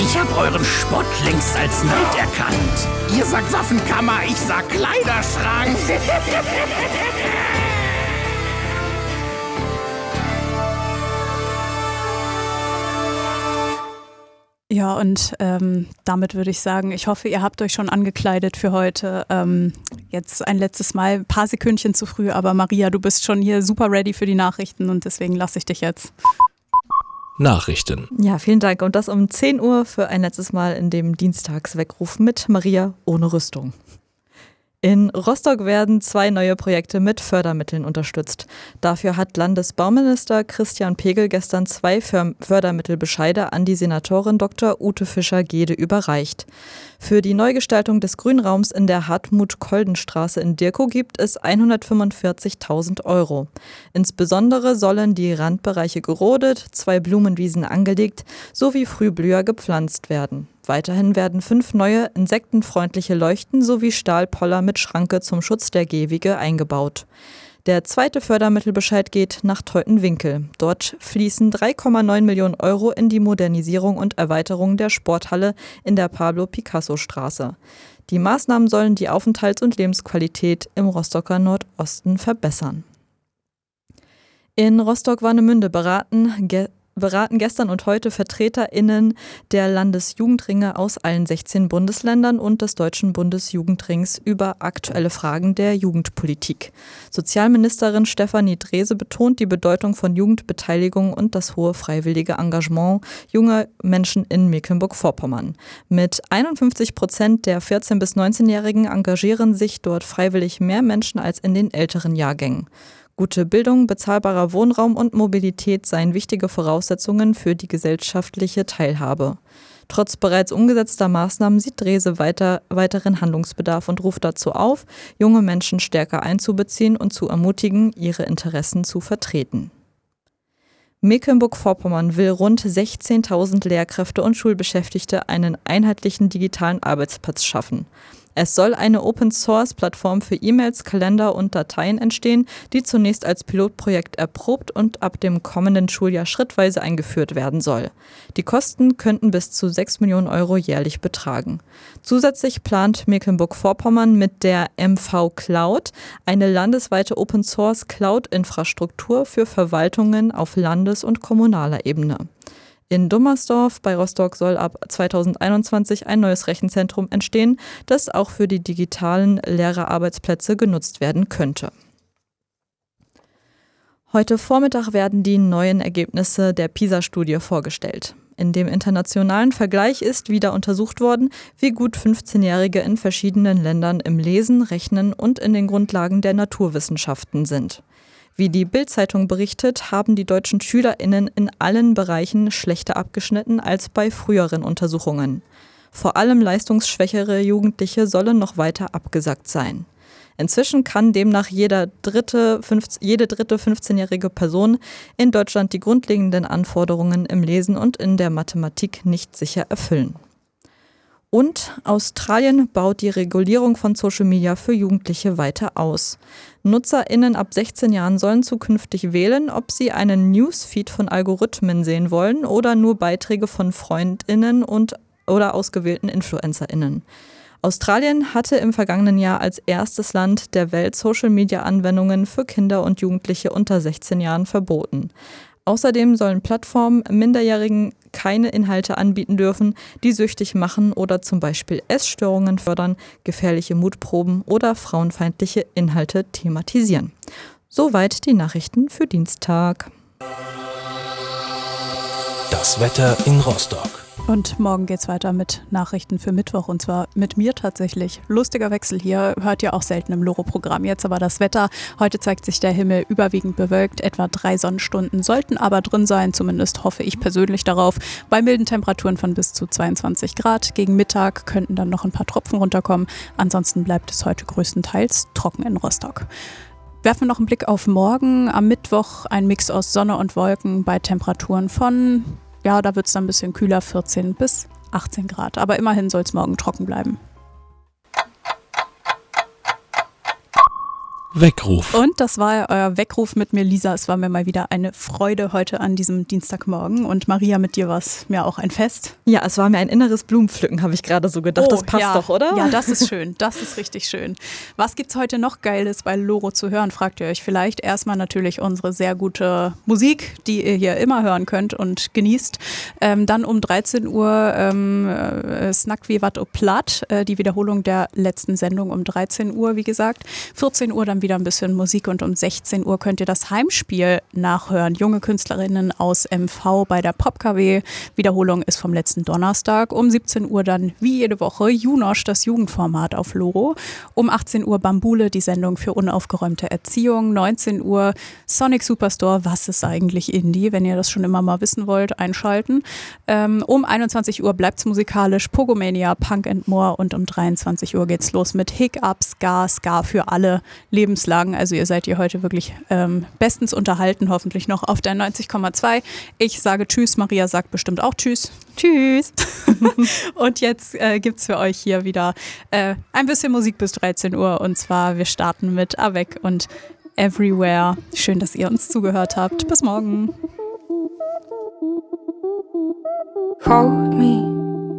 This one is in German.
Ich hab euren Spott längst als Neid erkannt. Ihr sagt Waffenkammer, ich sag Kleiderschrank. Ja, und damit würde ich sagen, ich hoffe, ihr habt euch schon angekleidet für heute. Jetzt ein letztes Mal, ein paar Sekündchen zu früh, aber Maria, du bist schon hier super ready für die Nachrichten und deswegen lasse ich dich jetzt. Nachrichten. Ja, vielen Dank. Und das um 10 Uhr für ein letztes Mal in dem Dienstagsweckruf mit Maria ohne Rüstung. In Rostock werden 2 neue Projekte mit Fördermitteln unterstützt. Dafür hat Landesbauminister Christian Pegel gestern 2 Fördermittelbescheide an die Senatorin Dr. Ute Fischer-Gede überreicht. Für die Neugestaltung des Grünraums in der Hartmut-Kolden-Straße in Dirkow gibt es 145.000 €. Insbesondere sollen die Randbereiche gerodet, 2 Blumenwiesen angelegt sowie Frühblüher gepflanzt werden. Weiterhin werden 5 neue insektenfreundliche Leuchten sowie Stahlpoller mit Schranke zum Schutz der Gehwege eingebaut. Der zweite Fördermittelbescheid geht nach Teutenwinkel. Dort fließen 3,9 Millionen € in die Modernisierung und Erweiterung der Sporthalle in der Pablo-Picasso-Straße. Die Maßnahmen sollen die Aufenthalts- und Lebensqualität im Rostocker Nordosten verbessern. In Rostock-Warnemünde beraten gestern und heute VertreterInnen der Landesjugendringe aus allen 16 Bundesländern und des Deutschen Bundesjugendrings über aktuelle Fragen der Jugendpolitik. Sozialministerin Stefanie Drese betont die Bedeutung von Jugendbeteiligung und das hohe freiwillige Engagement junger Menschen in Mecklenburg-Vorpommern. Mit 51% der 14- bis 19-Jährigen engagieren sich dort freiwillig mehr Menschen als in den älteren Jahrgängen. Gute Bildung, bezahlbarer Wohnraum und Mobilität seien wichtige Voraussetzungen für die gesellschaftliche Teilhabe. Trotz bereits umgesetzter Maßnahmen sieht Drese weiteren Handlungsbedarf und ruft dazu auf, junge Menschen stärker einzubeziehen und zu ermutigen, ihre Interessen zu vertreten. Mecklenburg-Vorpommern will rund 16.000 Lehrkräfte und Schulbeschäftigte einen einheitlichen digitalen Arbeitsplatz schaffen. Es soll eine Open-Source-Plattform für E-Mails, Kalender und Dateien entstehen, die zunächst als Pilotprojekt erprobt und ab dem kommenden Schuljahr schrittweise eingeführt werden soll. Die Kosten könnten bis zu 6 Millionen € jährlich betragen. Zusätzlich plant Mecklenburg-Vorpommern mit der MV Cloud eine landesweite Open-Source-Cloud-Infrastruktur für Verwaltungen auf Landes- und kommunaler Ebene. In Dummersdorf bei Rostock soll ab 2021 ein neues Rechenzentrum entstehen, das auch für die digitalen Lehrerarbeitsplätze genutzt werden könnte. Heute Vormittag werden die neuen Ergebnisse der PISA-Studie vorgestellt. In dem internationalen Vergleich ist wieder untersucht worden, wie gut 15-Jährige in verschiedenen Ländern im Lesen, Rechnen und in den Grundlagen der Naturwissenschaften sind. Wie die Bild-Zeitung berichtet, haben die deutschen SchülerInnen in allen Bereichen schlechter abgeschnitten als bei früheren Untersuchungen. Vor allem leistungsschwächere Jugendliche sollen noch weiter abgesackt sein. Inzwischen kann demnach jede dritte 15-jährige Person in Deutschland die grundlegenden Anforderungen im Lesen und in der Mathematik nicht sicher erfüllen. Und Australien baut die Regulierung von Social Media für Jugendliche weiter aus. NutzerInnen ab 16 Jahren sollen zukünftig wählen, ob sie einen Newsfeed von Algorithmen sehen wollen oder nur Beiträge von FreundInnen oder ausgewählten InfluencerInnen. Australien hatte im vergangenen Jahr als erstes Land der Welt Social-Media-Anwendungen für Kinder und Jugendliche unter 16 Jahren verboten. Außerdem sollen Plattformen Minderjährigen keine Inhalte anbieten dürfen, die süchtig machen oder zum Beispiel Essstörungen fördern, gefährliche Mutproben oder frauenfeindliche Inhalte thematisieren. Soweit die Nachrichten für Dienstag. Das Wetter in Rostock. Und morgen geht's weiter mit Nachrichten für Mittwoch und zwar mit mir tatsächlich. Lustiger Wechsel hier, hört ihr auch selten im Loro-Programm. Jetzt aber das Wetter. Heute zeigt sich der Himmel überwiegend bewölkt. Etwa 3 Sonnenstunden sollten aber drin sein, zumindest hoffe ich persönlich darauf. Bei milden Temperaturen von bis zu 22 Grad. Gegen Mittag könnten dann noch ein paar Tropfen runterkommen. Ansonsten bleibt es heute größtenteils trocken in Rostock. Werfen wir noch einen Blick auf morgen. Am Mittwoch ein Mix aus Sonne und Wolken bei Temperaturen von... Ja, da wird es dann ein bisschen kühler, 14 bis 18 Grad. Aber immerhin soll es morgen trocken bleiben. Weckruf. Und das war euer Weckruf mit mir, Lisa. Es war mir mal wieder eine Freude heute an diesem Dienstagmorgen. Und Maria, mit dir war es mir auch ein Fest. Ja, es war mir ein inneres Blumenpflücken, habe ich gerade so gedacht. Das passt ja. doch, oder? Ja, das ist schön. Das ist richtig schön. Was gibt's heute noch Geiles bei Loro zu hören, fragt ihr euch vielleicht. Erstmal natürlich unsere sehr gute Musik, die ihr hier immer hören könnt und genießt. Dann um 13 Uhr Snack wie wat o platt, die Wiederholung der letzten Sendung um 13 Uhr, wie gesagt. 14 Uhr dann wieder ein bisschen Musik und um 16 Uhr könnt ihr das Heimspiel nachhören. Junge Künstlerinnen aus MV bei der PopKW. Wiederholung ist vom letzten Donnerstag. Um 17 Uhr dann wie jede Woche Junosch, das Jugendformat auf Loro. Um 18 Uhr Bambule, die Sendung für unaufgeräumte Erziehung. 19 Uhr Sonic Superstore, was ist eigentlich Indie? Wenn ihr das schon immer mal wissen wollt, einschalten. Um 21 Uhr bleibt's musikalisch. Pogomania, Punk and More und um 23 Uhr geht's los mit Hiccup, Ska für alle Lebenslagen. Also ihr seid hier heute wirklich bestens unterhalten, hoffentlich noch auf der 90,2. Ich sage Tschüss, Maria sagt bestimmt auch Tschüss. Tschüss. Und jetzt gibt's für euch hier wieder ein bisschen Musik bis 13 Uhr. Und zwar, wir starten mit Avec und Everywhere. Schön, dass ihr uns zugehört habt. Bis morgen. Hold me